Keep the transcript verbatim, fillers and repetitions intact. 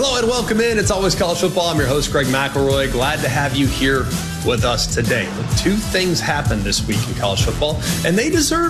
Hello and welcome in. It's Always College Football. I'm your host, Greg McElroy. Glad to have you here with us today. Two things happened this week in college football, and they deserve